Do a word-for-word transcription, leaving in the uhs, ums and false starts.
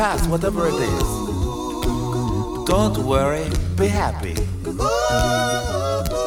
past, whatever it is. Don't worry, be happy.